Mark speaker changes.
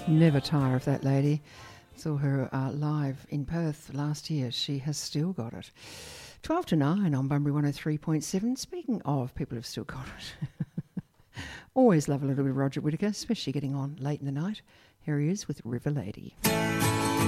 Speaker 1: Never tire of that lady. Saw her live in Perth last year. She has still got it. 12 to 9 on Bunbury 103.7. Speaking of people who've still got it. Always love a little bit of Roger Whittaker, especially getting on late in the night. Here he is with River Lady.